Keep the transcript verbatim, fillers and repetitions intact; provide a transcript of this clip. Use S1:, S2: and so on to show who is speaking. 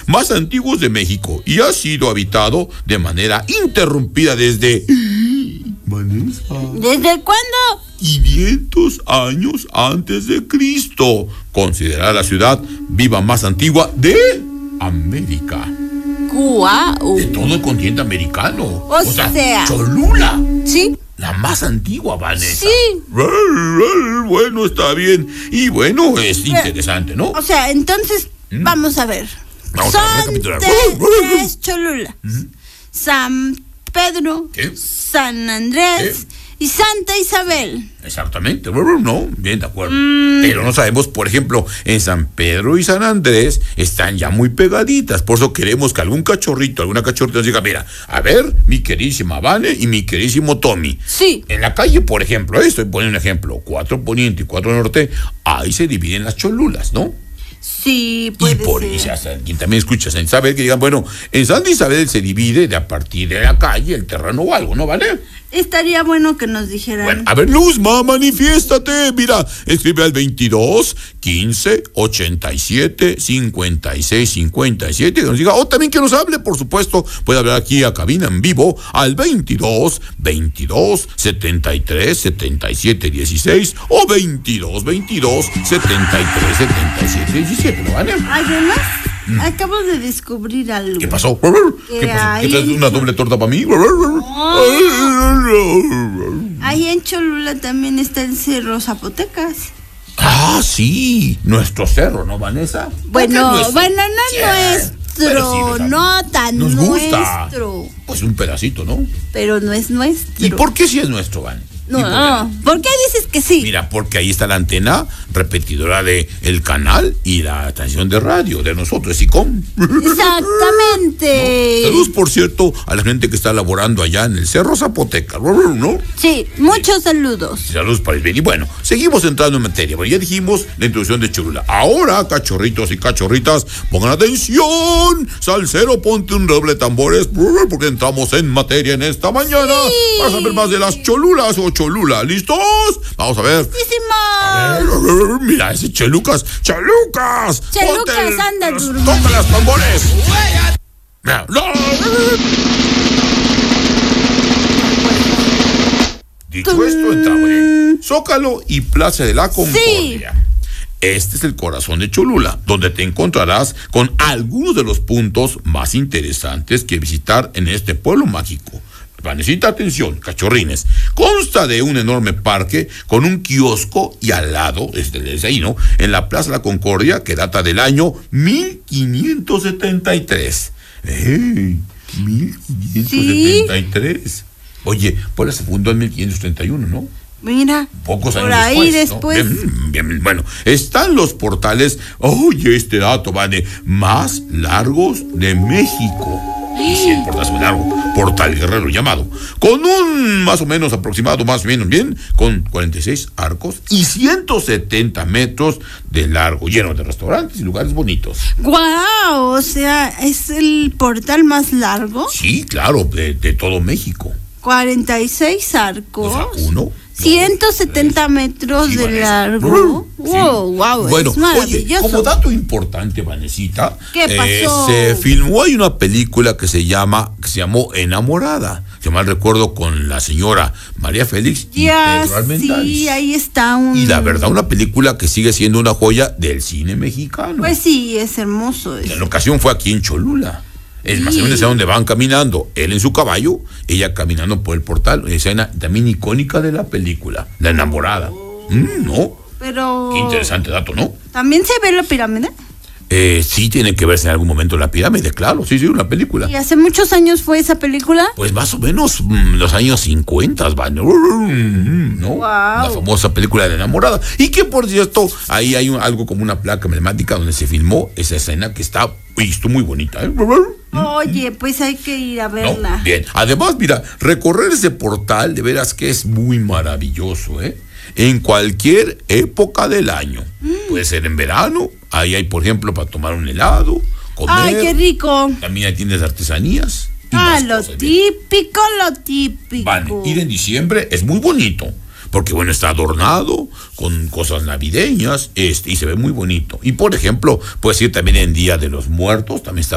S1: más antiguos de México y ha sido habitado de manera interrumpida desde... Vanessa.
S2: ¿Desde cuándo?
S1: quinientos años antes de Cristo. Considerada la ciudad viva más antigua de América.
S2: ¡Guau!
S1: De todo el continente americano.
S2: O, o sea, sea,
S1: Cholula.
S2: Sí.
S1: La más antigua, Vanessa.
S2: Sí.
S1: Bueno, está bien. Y bueno, es interesante, ¿no?
S2: O sea, entonces, ¿Mm? vamos a ver.
S1: Vamos
S2: Son
S1: a recapitular.
S2: tres Cholulas. ¿Mm? San Pedro,
S1: ¿Qué?
S2: San Andrés ¿Qué? y Santa Isabel.
S1: Exactamente, no, bien de acuerdo. Mm. Pero no sabemos, por ejemplo, en San Pedro y San Andrés están ya muy pegaditas. Por eso queremos que algún cachorrito, alguna cachorrita nos diga, mira, a ver, mi queridísima Vane y mi queridísimo Tommy.
S2: Sí.
S1: En la calle, por ejemplo, estoy poniendo un ejemplo, cuatro poniente y cuatro norte, ahí se dividen las cholulas, ¿no?
S2: Sí, puede
S1: y por
S2: ser.
S1: eso, quien también escucha San Isabel, que digan, bueno, en Santa Isabel se divide de a partir de la calle, el terreno o algo, ¿no vale?
S2: Estaría bueno que nos dijeran.
S1: Bueno, a ver, Luzma, manifiéstate. Mira, escribe al veintidós, quince, ochenta y siete, cincuenta y seis, cincuenta y siete, que nos diga, o también que nos hable, por supuesto, puede hablar aquí a cabina en vivo, al veintidós, veintidós, setenta y tres, setenta y siete, dieciséis, o veintidós, veintidós, setenta y tres, setenta y siete, diecisiete, ¿no vale?
S2: Además, mm. acabo de descubrir algo.
S1: ¿Qué pasó? ¿Qué pasó? ¿Qué traes una doble torta para mí?
S2: Oh. Ahí en Cholula también está el Cerro Zapotecas.
S1: Ah, sí, nuestro cerro, ¿no, Vanessa?
S2: Bueno, nuestro? bueno, no sí, nuestro, sí, no tan
S1: nos gusta.
S2: nuestro.
S1: Pues un pedacito, ¿no?
S2: Pero no es nuestro.
S1: ¿Y por qué sí es nuestro, Van?
S2: No, por, no. ¿Por qué dices que sí?
S1: Mira, porque ahí está la antena repetidora de el canal y la estación de radio de nosotros, ICOM.
S2: Exactamente.
S1: ¿No? Saludos, por cierto, a la gente que está laborando allá en el Cerro Zapoteca, ¿no?
S2: Sí, muchos saludos.
S1: Saludos para el bien. Y bueno, seguimos entrando en materia. Bueno, ya dijimos la introducción de Cholula. Ahora, cachorritos y cachorritas, pongan atención. Salsero, ponte un doble tambores, porque entramos en materia en esta mañana. Sí. Para saber más de las Cholulas o Cholula, ¿listos? Vamos a ver. A ver, a ver, mira ese Chelucas, Chelucas.
S2: Chelucas, anda,
S1: toca las tambores. Mira, no. Dicho esto, entramos en Zócalo y Plaza de la Concordia. Sí. Este es el corazón de Cholula, donde te encontrarás con algunos de los puntos más interesantes que visitar en este pueblo mágico. Necesita atención, cachorrines. Consta de un enorme parque con un kiosco y al lado, desde, desde ahí, ¿no? En la Plaza de la Concordia, que data del año mil quinientos setenta y tres. ¡Ey! mil quinientos setenta y tres. ¿Sí? Oye, pues se fundó en mil quinientos treinta y uno, ¿no?
S2: Mira,
S1: pocos años
S2: por ahí
S1: después,
S2: después.
S1: ¿no? Bien, bien, bueno, están los portales, oye, este dato, vale, más largos de México. Y sí, el portal es muy largo, Portal Guerrero llamado, con un más o menos aproximado, más o menos bien, con cuarenta y seis arcos y ciento setenta metros de largo, lleno de restaurantes y lugares bonitos.
S2: ¡Guau! O sea, ¿es el portal más largo?
S1: Sí, claro, de, de todo México.
S2: cuarenta y seis arcos.
S1: O sea, uno.
S2: ciento setenta metros sí, de Vanessa. largo. Sí. Wow, wow,
S1: bueno,
S2: es maravilloso.
S1: Oye, como dato importante, Vanesita,
S2: ¿qué pasó?
S1: Eh, se filmó, hay una película que se llama, que se llamó Enamorada, que mal recuerdo, con la señora María Félix y
S2: ya,
S1: Pedro Armendáriz.
S2: Sí, ahí está un...
S1: Y la verdad, una película que sigue siendo una joya del cine mexicano.
S2: Pues sí, es hermoso.
S1: En la ocasión fue aquí en Cholula. Es más, sí. Una escena donde van caminando, él en su caballo, ella caminando por el portal, una escena también icónica de la película, La Enamorada. Oh. Mm, ¿No?
S2: Pero...
S1: Qué interesante dato, ¿no?
S2: ¿También se ve la pirámide?
S1: Eh, sí, tiene que verse en algún momento la pirámide, claro, sí, sí, una película.
S2: ¿Y hace muchos años fue esa película?
S1: Pues más o menos mmm, los años cincuenta, ¿no? Wow. La famosa película de La Enamorada. Y que, por cierto, ahí hay un, algo como una placa emblemática donde se filmó esa escena que está, uy, está muy bonita, ¿eh?
S2: Oye, pues hay que ir a verla.
S1: No, bien, además, mira, recorrer ese portal de veras que es muy maravilloso, ¿eh? En cualquier época del año. Mm. Puede ser en verano, ahí hay, por ejemplo, para tomar un helado, comer.
S2: ¡Ay, qué rico!
S1: También hay tiendas de artesanías.
S2: Ah, lo típico, lo típico.
S1: Van, ir en diciembre es muy bonito, porque, bueno, está adornado con cosas navideñas, este, y se ve muy bonito. Y, por ejemplo, puedes ir también en Día de los Muertos, también está